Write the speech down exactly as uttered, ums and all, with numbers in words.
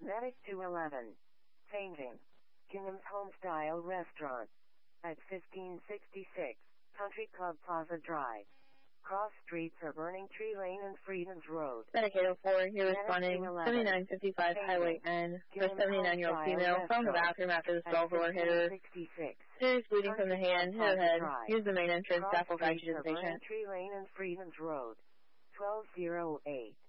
Medic two eleven. Painting. Kingham's Home-Style Restaurant. At fifteen sixty-six. Country Club Plaza Drive. Cross streets are Burning Tree Lane and Freedoms Road. Medic eight oh four, here responding, seventy-nine fifty-five Highway N, for a seventy-nine-year-old female from the bathroom after the twelve-door hitter. Serious bleeding from the hand, hit her head. Use the main entrance, baffle guide to the patient. Burning Tree Lane and Freedoms Road. twelve oh eight.